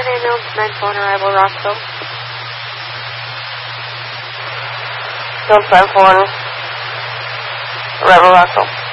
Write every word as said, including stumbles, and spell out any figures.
Daniel, nine four, arrival Rockville. Don't five one, arrival Rockville.